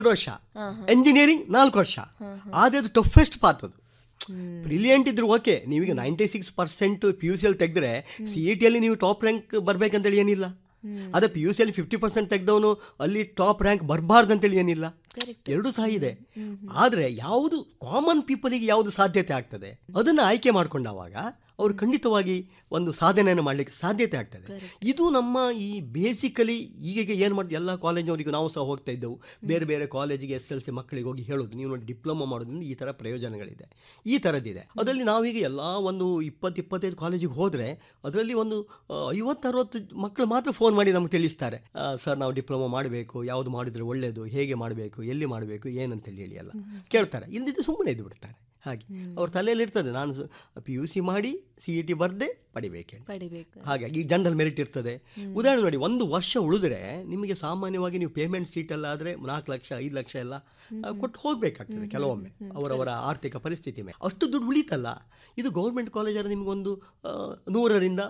ವರ್ಷ, ಎಂಜಿನಿಯರಿಂಗ್ 4 ವರ್ಷ. ಆದರೆ ಅದು ಟಫೆಸ್ಟ್ ಪಾತ್. ಅದು ಬ್ರಿಲಿಯಂಟ್ ಇದ್ರು ಓಕೆ, ನೀವೀಗ 96% PUC ಅಲ್ಲಿ ತೆಗೆದ್ರೆ CET ಅಲ್ಲಿ ನೀವು ಟಾಪ್ ರ್ಯಾಂಕ್ ಬರ್ಬೇಕಂತೇಳಿ ಏನಿಲ್ಲ. ಅದೇ PUC ಅಲ್ಲಿ 50% ತೆಗೆದವನು ಅಲ್ಲಿ ಟಾಪ್ ರ್ಯಾಂಕ್ ಬರಬಾರ್ದಂತೇಳಿ ಏನಿಲ್ಲ. ಎರಡೂ ಸಹ ಇದೆ. ಆದರೆ ಯಾವುದು ಕಾಮನ್ ಪೀಪಲಿಗೆ ಯಾವುದು ಸಾಧ್ಯತೆ ಆಗ್ತದೆ ಅದನ್ನು ಆಯ್ಕೆ ಮಾಡ್ಕೊಂಡಾಗ ಅವರು ಖಂಡಿತವಾಗಿ ಒಂದು ಸಾಧನೆಯನ್ನು ಮಾಡಲಿಕ್ಕೆ ಸಾಧ್ಯತೆ ಆಗ್ತದೆ. ಇದು ನಮ್ಮ ಈ ಬೇಸಿಕಲಿ ಈಗ ಏನು ಮಾಡ್ತೀವಿ, ಎಲ್ಲ ಕಾಲೇಜಿನವರಿಗೂ ನಾವು ಸಹ ಹೋಗ್ತಾ ಇದ್ದೆವು, ಬೇರೆ ಬೇರೆ ಕಾಲೇಜಿಗೆ SLC ಮಕ್ಕಳಿಗೆ ಹೋಗಿ ಹೇಳೋದು, ನೀವು ನೋಡಿ ಡಿಪ್ಲೊಮಾ ಮಾಡೋದ್ರಿಂದ ಈ ಥರ ಪ್ರಯೋಜನಗಳಿದೆ, ಈ ಥರದ್ದಿದೆ. ಅದರಲ್ಲಿ ನಾವೀಗ ಎಲ್ಲ ಒಂದು 20-25 ಕಾಲೇಜಿಗೆ ಹೋದರೆ ಅದರಲ್ಲಿ ಒಂದು 50-60 ಮಕ್ಕಳು ಮಾತ್ರ ಫೋನ್ ಮಾಡಿ ನಮಗೆ ತಿಳಿಸ್ತಾರೆ, ಸರ್ ನಾವು ಡಿಪ್ಲೊಮಾ ಮಾಡಬೇಕು, ಯಾವುದು ಮಾಡಿದರೆ ಒಳ್ಳೆಯದು, ಹೇಗೆ ಮಾಡಬೇಕು, ಎಲ್ಲಿ ಮಾಡಬೇಕು, ಏನಂತೇಳಿ ಹೇಳಿ ಎಲ್ಲ ಕೇಳ್ತಾರೆ. ಇಲ್ಲದಿದ್ದು ಸುಮ್ಮನೆ ಇದ್ದು ಬಿಡ್ತಾರೆ. ಹಾಗೆ ಅವ್ರ ತಲೆಯಲ್ಲಿ ಇರ್ತದೆ, ನಾನು PUC ಮಾಡಿ CET ಬರದೆ ಪಡಿಬೇಕು. ಹಾಗಾಗಿ ಜನರಲ್ ಮೆರಿಟ್ ಇರ್ತದೆ. ಉದಾಹರಣೆ ನೋಡಿ, 1 ವರ್ಷ ಉಳಿದ್ರೆ ನಿಮಗೆ ಸಾಮಾನ್ಯವಾಗಿ ನೀವು ಪೇಮೆಂಟ್ ಸೀಟಲ್ಲಾದರೆ 4 ಲಕ್ಷ 5 ಲಕ್ಷ ಎಲ್ಲ ಕೊಟ್ಟು ಹೋಗಬೇಕಾಗ್ತದೆ ಕೆಲವೊಮ್ಮೆ, ಅವರವರ ಆರ್ಥಿಕ ಪರಿಸ್ಥಿತಿ ಮೇಲೆ. ಅಷ್ಟು ದುಡ್ಡು ಉಳಿತಲ್ಲ. ಇದು ಗೌರ್ಮೆಂಟ್ ಕಾಲೇಜಲ್ಲಿ ನಿಮಗೊಂದು 100ರಿಂದ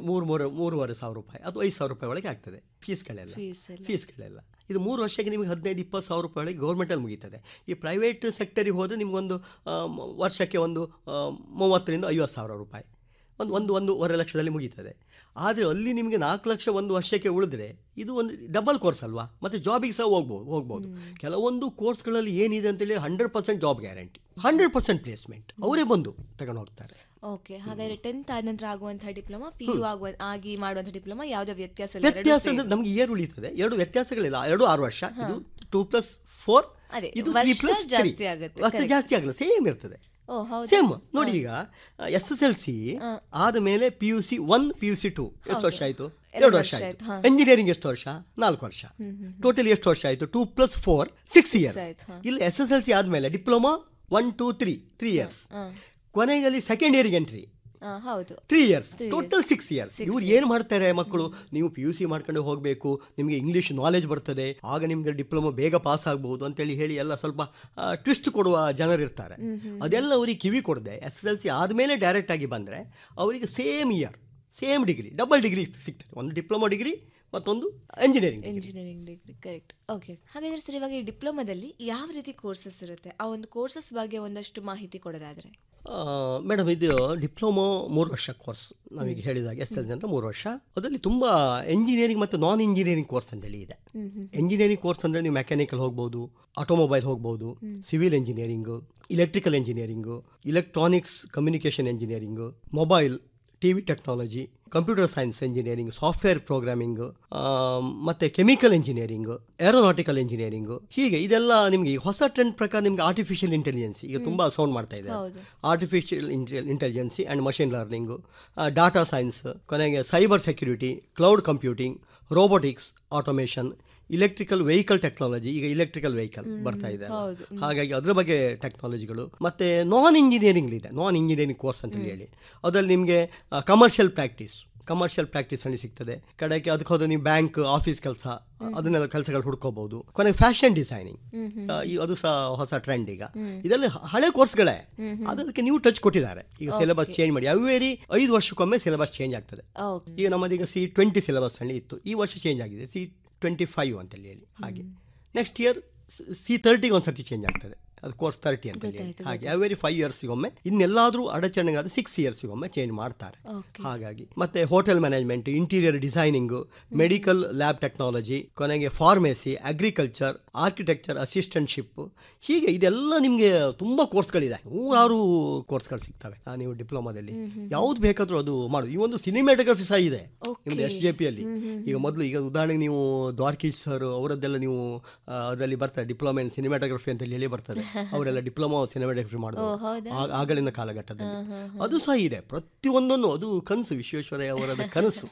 3,500 ರೂಪಾಯಿ ಅದು 5,000 ರೂಪಾಯಿ ಒಳಗೆ ಆಗ್ತದೆ ಫೀಸ್ಗಳೆಲ್ಲ. ಇದು 3 ವರ್ಷಕ್ಕೆ ನಿಮಗೆ 15-20 ಸಾವಿರ ರೂಪಾಯಿ ಒಳಗೆ ಗೌರ್ಮೆಂಟಲ್ಲಿ ಮುಗೀತದೆ. ಈ ಪ್ರೈವೇಟ್ ಸೆಕ್ಟರಿಗೆ ಹೋದರೆ ನಿಮಗೊಂದು ವರ್ಷಕ್ಕೆ ಒಂದು 30ರಿಂದ 50 ಸಾವಿರ ರೂಪಾಯಿ, ಒಂದೂವರೆ ಲಕ್ಷದಲ್ಲಿ ಮುಗೀತದೆ. ಆದರೆ ಅಲ್ಲಿ ನಿಮಗೆ 4 ಲಕ್ಷ 1 ವರ್ಷಕ್ಕೆ ಉಳಿದ್ರೆ ಇದು ಒಂದು ಡಬಲ್ ಕೋರ್ಸ್ ಅಲ್ವಾ, ಮತ್ತು ಜಾಬಿಗೆ ಸಹ ಹೋಗ್ಬೋದು. ಕೆಲವೊಂದು ಕೋರ್ಸ್ಗಳಲ್ಲಿ ಏನಿದೆ ಅಂತೇಳಿ 100% ಜಾಬ್ ಗ್ಯಾರಂಟಿ, 100% ಪ್ಲೇಸ್ಮೆಂಟ್, ಅವರೇ ಬಂದು ತಗೊಂಡು ಹೋಗ್ತಾರೆ. ಓಕೆ, ಹಾಗಾದ್ರೆ 10th ಆದ ನಂತರ ಆಗುವಂತಹ ಡಿಪ್ಲೊಮಾ, PU ಆಗಿ ಮಾಡುವಂತಹ ಡಿಪ್ಲೊಮಾ ಯಾವುದೇ ವ್ಯತ್ಯಾಸ ಅಂದ್ರೆ ನಮಗೆ ಇಯರ್ ಉಳಿತದೆ. 2 ವ್ಯತ್ಯಾಸಗಳಿಲ್ಲ. 2 6 ವರ್ಷ, ಇದು 2+4, ಇದು 3+3 ವರ್ಷ ಜಾಸ್ತಿ ಆಗಲ್ಲ, ಸೇಮ್ ಇರ್ತದೆ. ಸೇಮ್ ನೋಡಿ, ಈಗ SSLC ಆದ ಮೇಲೆ PUC 1 PUC 2 ಎಷ್ಟು ವರ್ಷ ಆಯಿತು? 2 ವರ್ಷ ಆಯಿತು. ಎಂಜಿನಿಯರಿಂಗ್ ಎಷ್ಟು ವರ್ಷ? 4 ವರ್ಷ. ಟೋಟಲ್ ಎಷ್ಟು ವರ್ಷ ಆಯಿತು? 2+4 6 ಇಯರ್ಸ್. ಇಲ್ಲಿ SSLC ಆದಮೇಲೆ ಡಿಪ್ಲೊಮಾ 1 2 3 ಇಯರ್ಸ್. ಕೊನೆಯಲ್ಲಿ ಸೆಕೆಂಡ್ ಇಯರ್ಗೆ ಎಂಟ್ರಿ 3 ಇಯರ್ಸ್, ಟೋಟಲ್ 6 ಇಯರ್ಸ್. ಇವ್ರು ಏನು ಮಾಡ್ತಾರೆ ಮಕ್ಕಳು, ನೀವು PUC ಮಾಡ್ಕೊಂಡು ಹೋಗಬೇಕು, ನಿಮಗೆ ಇಂಗ್ಲೀಷ್ ನಾಲೆಜ್ ಬರ್ತದೆ, ಆಗ ನಿಮಗೆ ಡಿಪ್ಲೊಮಾ ಬೇಗ ಪಾಸ್ ಆಗ್ಬಹುದು ಅಂತೇಳಿ ಹೇಳಿ ಎಲ್ಲ ಸ್ವಲ್ಪ ಟ್ವಿಸ್ಟ್ ಕೊಡುವ ಜನರಿರ್ತಾರೆ. ಅದೆಲ್ಲ ಅವ್ರಿಗೆ ಕಿವಿ ಕೊಡದೆ SSLC ಆದಮೇಲೆ ಡೈರೆಕ್ಟ್ ಆಗಿ ಬಂದರೆ ಅವರಿಗೆ same year same degree, double degree ಸಿಗ್ತದೆ. ಒಂದು ಡಿಪ್ಲೊಮಾ ಡಿಗ್ರಿ ಮತ್ತೊಂದು ಎಂಜಿನಿಯರಿಂಗ್ ಡಿಗ್ರಿ. ಕರೆಕ್ಟ್. ಓಕೆ, ಹಾಗಾದರೆ ಸರ್ ಇವಾಗ ಈ ಡಿಪ್ಲೊಮಾದಲ್ಲಿ ಯಾವ ರೀತಿ ಕೋರ್ಸಸ್ ಇರುತ್ತೆ, ಆ ಒಂದು ಕೋರ್ಸಸ್ ಬಗ್ಗೆ ಒಂದಷ್ಟು ಮಾಹಿತಿ ಕೊಡೋದಾದರೆ? ಮೇಡಮ್, ಇದು ಡಿಪ್ಲೊಮೊ 3 ವರ್ಷ ಕೋರ್ಸ್. ನಾವೀಗ ಹೇಳಿದಾಗ SSLC ಅಂತ 3 ವರ್ಷ. ಅದರಲ್ಲಿ ತುಂಬ ಎಂಜಿನಿಯರಿಂಗ್ ಮತ್ತು ನಾನ್ ಇಂಜಿನಿಯರಿಂಗ್ ಕೋರ್ಸ್ ಅಂತೇಳಿ ಇದೆ. ಎಂಜಿನಿಯರಿಂಗ್ ಕೋರ್ಸ್ ಅಂದರೆ ನೀವು ಮೆಕ್ಯಾನಿಕಲ್ ಹೋಗ್ಬೋದು, ಆಟೋಮೊಬೈಲ್ ಹೋಗ್ಬೋದು, civil engineering, electrical engineering, electronics communication engineering, mobile TV technology, computer science engineering, software programming, ಮತ್ತು ಕೆಮಿಕಲ್ ಎಂಜಿನಿಯರಿಂಗು, ಏರೋನಾಟಿಕಲ್ ಎಂಜಿನಿಯರಿಂಗು. ಹೀಗೆ ಇದೆಲ್ಲ ನಿಮಗೆ ಹೊಸ ಟ್ರೆಂಡ್ ಪ್ರಕಾರ ನಿಮಗೆ ಆರ್ಟಿಫಿಷಿಯಲ್ ಇಂಟೆಲಿಜೆನ್ಸ್ ಈಗ ತುಂಬ ಸೌಂಡ್ ಮಾಡ್ತಾ ಇದೆ. Artificial intelligence and machine learning, data science, ಕೊನೆಗೆ cyber security, cloud computing, robotics, automation, electrical vehicle technology. ಈಗ ಇಲೆಕ್ಟ್ರಿಕಲ್ ವೆಹಿಕಲ್ ಬರ್ತಾ ಇದೆ, ಹಾಗಾಗಿ ಅದರ ಬಗ್ಗೆ ಟೆಕ್ನಾಲಜಿಗಳು. ಮತ್ತು ನಾನ್ ಇಂಜಿನಿಯರಿಂಗ್ ಇದೆ, ನಾನ್ ಇಂಜಿನಿಯರಿಂಗ್ ಕೋರ್ಸ್ ಅಂತ ಹೇಳಿ. ಅದರಲ್ಲಿ ನಿಮಗೆ ಕಮರ್ಷಿಯಲ್ ಪ್ರಾಕ್ಟೀಸ್ ಅಲ್ಲಿ ಸಿಗ್ತದೆ. ಕಡೆಗೆ ಅದಕ್ಕೆ ಹೋದ್ರೆ ನೀವು ಬ್ಯಾಂಕ್, ಆಫೀಸ್ ಕೆಲಸ, ಅದನ್ನೆಲ್ಲ ಕೆಲಸಗಳು ಹುಡ್ಕೋಬಹುದು. ಕೊನೆಗೆ ಫ್ಯಾಷನ್ ಡಿಸೈನಿಂಗ್, ಅದು ಸಹ ಹೊಸ ಟ್ರೆಂಡ್. ಈಗ ಇದೆಲ್ಲ ಹಳೆ ಕೋರ್ಸ್ಗಳೇ, ಅದಕ್ಕೆ ನೀವು ಟಚ್ ಕೊಟ್ಟಿದ್ದಾರೆ. ಈಗ ಸಿಲೆಬಸ್ ಚೇಂಜ್ ಮಾಡಿ, ಎವ್ರಿ 5 ವರ್ಷಕ್ಕೊಮ್ಮೆ ಸಿಲೆಬಸ್ ಚೇಂಜ್ ಆಗ್ತದೆ. ಈಗ ನಮ್ಮದೀಗ C20 ಸಿಲೆಬಸ್ ಅಲ್ಲಿ ಇತ್ತು, ಈ ವರ್ಷ ಚೇಂಜ್ ಆಗಿದೆ C25 ಅಂತೇಳಿ ಹೇಳಿ. ಹಾಗೆ ನೆಕ್ಸ್ಟ್ ಇಯರ್ C30 ಒಂದ್ಸತಿ ಚೇಂಜ್ ಆಗ್ತದೆ, ಅದು ಕೋರ್ಸ್ 30 ಅಂತ ಹೇಳಿ. ಹಾಗೆ ಎವ್ರಿ 5 ಇಯರ್ಸ್ಗೊಮ್ಮೆ, ಇನ್ನೆಲ್ಲಾದರೂ ಅಡಚಣೆಗಾದ 6 ಇಯರ್ಸ್ಗೊಮ್ಮೆ ಚೇಂಜ್ ಮಾಡ್ತಾರೆ. ಹಾಗಾಗಿ ಮತ್ತೆ hotel management, interior designing, medical lab technology, ಕೊನೆಗೆ ಫಾರ್ಮಸಿ, ಅಗ್ರಿಕಲ್ಚರ್, ಆರ್ಕಿಟೆಕ್ಚರ್ ಅಸಿಸ್ಟೆಂಟ್ಶಿಪ್, ಹೀಗೆ ಇದೆಲ್ಲ ನಿಮಗೆ ತುಂಬ ಕೋರ್ಸ್ಗಳಿದೆ. 106 ಕೋರ್ಸ್ಗಳು ಸಿಗ್ತವೆ ನೀವು ಡಿಪ್ಲೊಮಾದಲ್ಲಿ. ಯಾವ್ದು ಬೇಕಾದರೂ ಅದು ಮಾಡೋದು. ಈ ಒಂದು ಸಿನಿಮ್ಯಾಟೋಗ್ರಫಿ ಸಹ ಇದೆ ನಿಮ್ದು SJP ಅಲ್ಲಿ. ಈಗ ಉದಾಹರಣೆಗೆ ನೀವು ದ್ವಾರಕೀಶ್ ಸರ್ ಅವರದ್ದೆಲ್ಲ ನೀವು ಅದರಲ್ಲಿ ಬರ್ತಾರೆ, ಡಿಪ್ಲೊಮಾ ಇನ್ ಸಿನಿಮ್ಯಾಟೋಗ್ರಫಿ ಅಂತ ಹೇಳಿ ಬರ್ತದೆ. ಅವರೆಲ್ಲ ಡಿಪ್ಲೊಮಾ ಸಿನಿಮಾಟೋಗ್ರಫಿ ಮಾಡೋದು ಆಗಳಿನ ಕಾಲಘಟ್ಟದಲ್ಲಿ. ಅದು ಸಹ ಇದೆ, ಪ್ರತಿಯೊಂದನ್ನು. ಅದು ಕನಸು, ವಿಶ್ವೇಶ್ವರಯ್ಯ ಅವರದ ಕನಸು.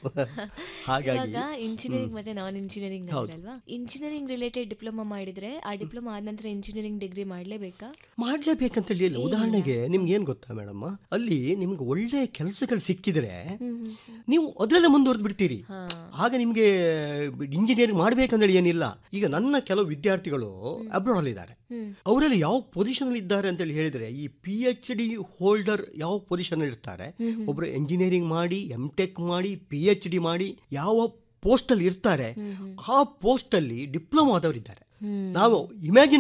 ಹಾಗಾಗಿ ಇಂಜಿನಿಯರಿಂಗ್ ಮತ್ತೆ ನಾನ್ ಇಂಜಿನಿಯರಿಂಗ್ ಅಲ್ವಾ, ಇಂಜಿನಿಯರಿಂಗ್ ರಿಲೇಟೆಡ್ ಡಿಪ್ಲೊಮಾ ಮಾಡಿದ್ರೆ ಆ ಡಿಪ್ಲೊಮಾ ಆದ ನಂತರ ಇಂಜಿನಿಯರಿಂಗ್ ಡಿಗ್ರಿ ಮಾಡ್ಲೇಬೇಕಂತ ಹೇಳಿ. ಉದಾಹರಣೆಗೆ ನಿಮ್ಗೆ ಏನ್ ಗೊತ್ತಾ ಮೇಡಮ್, ಅಲ್ಲಿ ನಿಮ್ಗೆ ಒಳ್ಳೆ ಕೆಲಸಗಳು ಸಿಕ್ಕಿದ್ರೆ ನೀವು ಅದರಲ್ಲೇ ಮುಂದುವರೆದು ಬಿಡ್ತೀರಿ. ಆಗ ನಿಮ್ಗೆ ಇಂಜಿನಿಯರಿಂಗ್ ಮಾಡ್ಬೇಕಂದೇಳಿ ಏನಿಲ್ಲ. ಈಗ ನನ್ನ ಕೆಲವು ವಿದ್ಯಾರ್ಥಿಗಳು ಅಬ್ರಾಡ್ ಅಲ್ಲಿ ಇದ್ದಾರೆ, ಅವರಲ್ಲಿ ಯಾವ ಪೊಸಿಷನ್ ಅಲ್ಲಿ ಇದ್ದಾರೆ ಅಂತೇಳಿ ಹೇಳಿದ್ರೆ, ಈ PhD ಹೋಲ್ಡರ್ ಯಾವ ಪೊಸಿಷನ್ ಇರ್ತಾರೆ, ಒಬ್ರು ಎಂಜಿನಿಯರಿಂಗ್ ಮಾಡಿ, MTech ಮಾಡಿ, PhD ಮಾಡಿ ಯಾವ ಪೋಸ್ಟ್ ಅಲ್ಲಿ ಇರ್ತಾರೆ, ಆ ಪೋಸ್ಟ್ ಅಲ್ಲಿ ಡಿಪ್ಲೊಮಾ ಆದವರು ಇದ್ದಾರೆ. ನಾವು ಇಮ್ಯಾಜಿನ್